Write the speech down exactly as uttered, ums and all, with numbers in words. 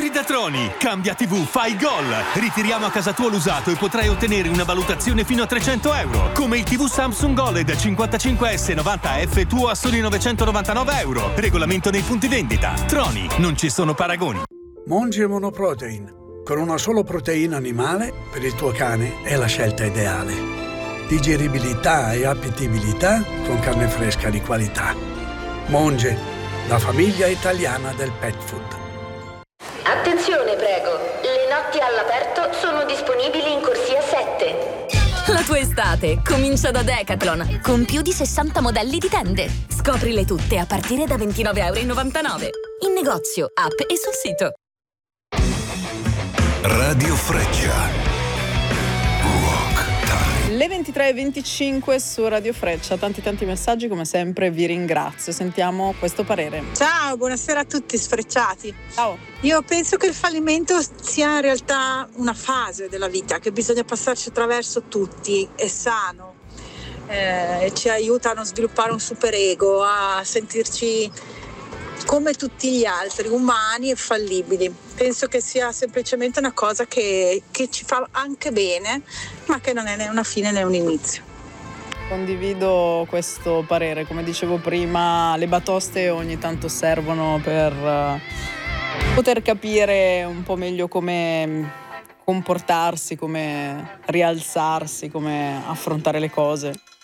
Vieni da Troni, cambia tivù, fai gol. Ritiriamo a casa tua l'usato e potrai ottenere una valutazione fino a trecento euro. Come il tivù Samsung OLED cinquantacinque S novanta F tuo a soli novecentonovantanove euro. Regolamento nei punti vendita. Troni, non ci sono paragoni. Monge Monoprotein. Con una solo proteina animale, per il tuo cane è la scelta ideale. Digeribilità e appetibilità con carne fresca di qualità. Monge, la famiglia italiana del pet food. Attenzione, prego. Le notti all'aperto sono disponibili in corsia sette. La tua estate comincia da Decathlon, con più di sessanta modelli di tende. Scoprile tutte a partire da ventinove e novantanove euro. In negozio, app e sul sito. Radio Freccia. Le ventitré e venticinque su Radio Freccia, tanti tanti messaggi, come sempre vi ringrazio. Sentiamo questo parere. Ciao, buonasera a tutti sfrecciati. Ciao. Io penso che il fallimento sia in realtà una fase della vita che bisogna passarci attraverso tutti, è sano, eh, ci aiuta a non sviluppare un superego, a sentirci come tutti gli altri, umani e fallibili. Penso che sia semplicemente una cosa che, che ci fa anche bene, ma che non è né una fine né un inizio. Condivido questo parere. Come dicevo prima, le batoste ogni tanto servono per uh, poter capire un po' meglio come comportarsi, come rialzarsi, come affrontare le cose.